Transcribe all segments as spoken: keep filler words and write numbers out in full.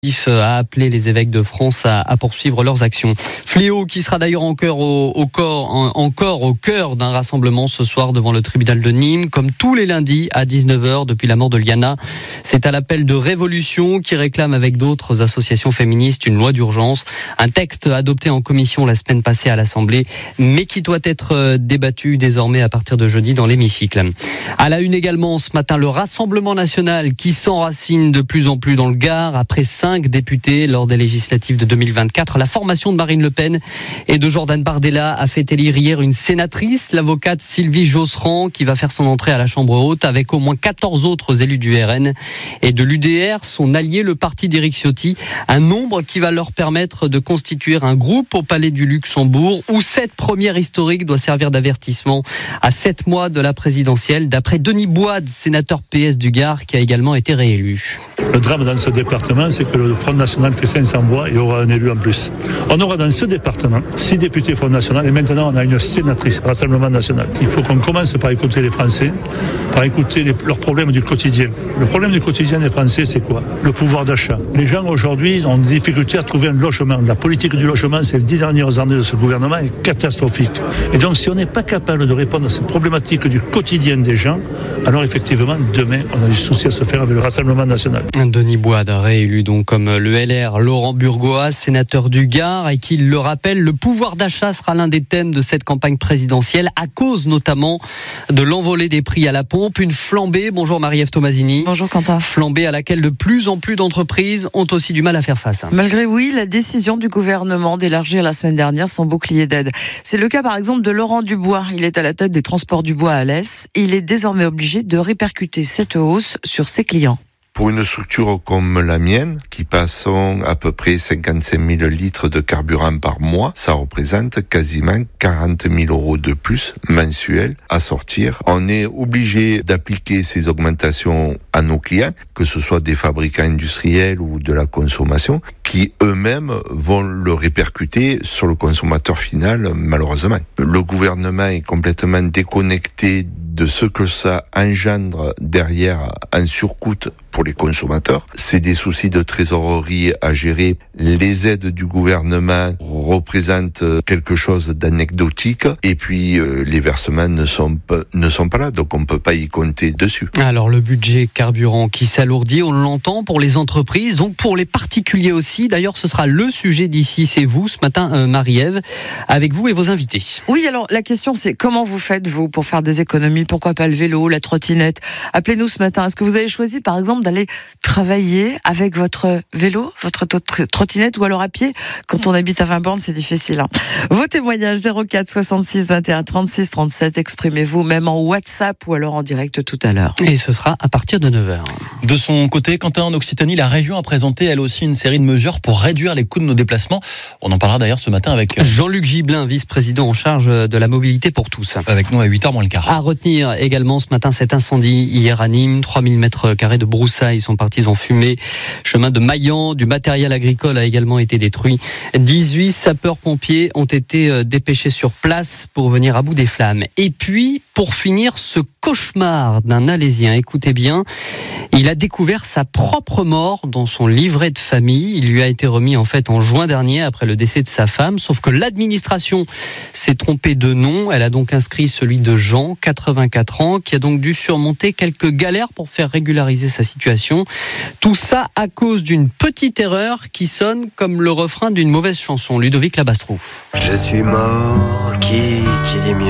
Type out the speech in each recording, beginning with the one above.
a appelé les évêques de France à, à poursuivre leurs actions. Fléau qui sera d'ailleurs encore au, au, corps, en, encore au cœur d'un rassemblement ce soir devant le tribunal de Nîmes, comme tous les lundis à dix-neuf heures depuis la mort de Liana. C'est à l'appel de Révolution qui réclame avec d'autres associations féministes une loi d'urgence. Un texte adopté en commission la semaine passée à l'Assemblée, mais qui doit être débattu désormais à partir de jeudi dans l'hémicycle. À la une également ce matin, le Rassemblement national qui s'enracine de plus en plus dans le Gard après cinq députés lors des législatives de deux mille vingt-quatre. La formation de Marine Le Pen et de Jordan Bardella a fait élire hier une sénatrice, l'avocate Sylvie Josserand, qui va faire son entrée à la Chambre haute avec au moins quatorze autres élus du R N et de l'U D R, son allié le parti d'Éric Ciotti. Un nombre qui va leur permettre de constituer un groupe au Palais du Luxembourg où cette première historique doit servir d'avertissement à sept mois de la présidentielle, d'après Denis Boide, sénateur P S du Gard, qui a également été réélu. Le drame dans ce département, c'est que le Front National fait cinq cents voix et aura un élu en plus. On aura dans ce département six députés Front National et maintenant on a une sénatrice Rassemblement National. Il faut qu'on commence par écouter les Français, par écouter les, leurs problèmes du quotidien. Le problème du quotidien des Français, c'est quoi ? Le pouvoir d'achat. Les gens aujourd'hui ont des difficultés à trouver un logement. La politique du logement, ces dix dernières années de ce gouvernement est catastrophique. Et donc si on n'est pas capable de répondre à ces problématiques du quotidien des gens, alors effectivement, demain, on a du souci à se faire avec le Rassemblement National. Denis Boide, réélu donc comme le L R, Laurent Burgoas, sénateur du Gard, et qui le rappelle, le pouvoir d'achat sera l'un des thèmes de cette campagne présidentielle, à cause notamment de l'envolée des prix à la pompe, une flambée. Bonjour Marie-Ève Tomasini. Bonjour Quentin. Flambée à laquelle de plus en plus d'entreprises ont aussi du mal à faire face. Malgré oui, la décision du gouvernement d'élargir la semaine dernière son bouclier d'aide. C'est le cas par exemple de Laurent Dubois. Il est à la tête des transports du bois à l'Est. Il est désormais obligé de répercuter cette hausse sur ses clients. Pour une structure comme la mienne, qui passe à peu près cinquante-cinq mille litres de carburant par mois, ça représente quasiment quarante mille euros de plus mensuels à sortir. On est obligé d'appliquer ces augmentations à nos clients, que ce soit des fabricants industriels ou de la consommation, qui eux-mêmes vont le répercuter sur le consommateur final, malheureusement. Le gouvernement est complètement déconnecté de ce que ça engendre derrière en surcoût pour les consommateurs. C'est des soucis de trésorerie à gérer. Les aides du gouvernement représentent quelque chose d'anecdotique et puis euh, les versements ne sont pas, ne sont pas là, donc on ne peut pas y compter dessus. Alors le budget carburant qui s'alourdit, on l'entend pour les entreprises, donc pour les particuliers aussi. D'ailleurs, ce sera le sujet d'ici, c'est vous ce matin, euh, Marie-Ève, avec vous et vos invités. Oui, alors la question c'est comment vous faites vous pour faire des économies ? Pourquoi pas le vélo, la trottinette ? Appelez-nous ce matin. Est-ce que vous avez choisi par exemple d'aller travailler avec votre vélo, votre trottinette ou alors à pied? Quand on habite à vingt bornes, c'est difficile. Hein. Vos témoignages zéro quatre soixante-six vingt et un trente-six trente-sept. Exprimez-vous même en WhatsApp ou alors en direct tout à l'heure. Et ce sera à partir de neuf heures. De son côté, Quentin, en Occitanie, la région a présenté elle aussi une série de mesures pour réduire les coûts de nos déplacements. On en parlera d'ailleurs ce matin avec Jean-Luc Gibelin, vice-président en charge de la mobilité pour tous. Avec nous à huit heures moins le quart. À retenir également ce matin cet incendie hier à Nîmes, trois mille mètres carrés de broussailles sont partis en fumée. Chemin de Maillan, du matériel agricole a également été détruit. dix-huit sapeurs-pompiers ont été dépêchés sur place pour venir à bout des flammes. Et puis, pour finir, ce cauchemar d'un Alaisien, écoutez bien, il a découvert sa propre mort dans son livret de famille. Il lui a été remis en fait en juin dernier après le décès de sa femme, sauf que l'administration s'est trompée de nom. Elle a donc inscrit celui de Jean, quatre-vingt-quatre ans, qui a donc dû surmonter quelques galères pour faire régulariser sa situation. Tout ça à cause d'une petite erreur qui sonne comme le refrain d'une mauvaise chanson. Ludovic Labastrou. Je suis mort, qui, qui dit mieux ?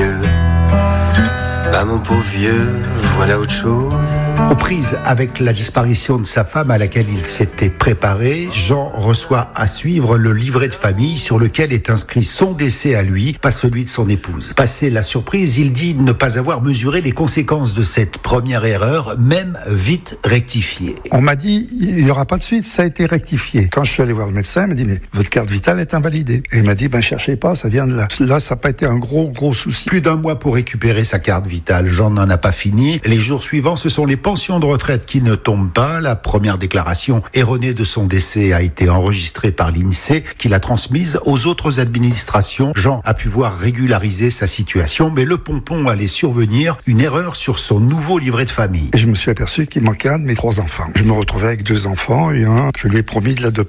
Bah mon pauvre vieux, voilà autre chose. Aux prises avec la disparition de sa femme à laquelle il s'était préparé, Jean reçoit à suivre le livret de famille sur lequel est inscrit son décès à lui, pas celui de son épouse. Passé la surprise, il dit ne pas avoir mesuré les conséquences de cette première erreur, même vite rectifiée. On m'a dit, il n'y aura pas de suite, ça a été rectifié. Quand je suis allé voir le médecin, il m'a dit, mais votre carte vitale est invalidée. Et il m'a dit, ben cherchez pas, ça vient de là. Là, ça n'a pas été un gros, gros souci. Plus d'un mois pour récupérer sa carte vitale. Jean n'en a pas fini. Les jours suivants, ce sont les pensions de retraite qui ne tombent pas. La première déclaration erronée de son décès a été enregistrée par l'INSEE, qui l'a transmise aux autres administrations. Jean a pu voir régulariser sa situation, mais le pompon allait survenir, une erreur sur son nouveau livret de famille. Et je me suis aperçu qu'il manquait un de mes trois enfants. Je me retrouvais avec deux enfants et un, je lui ai promis de l'adopter.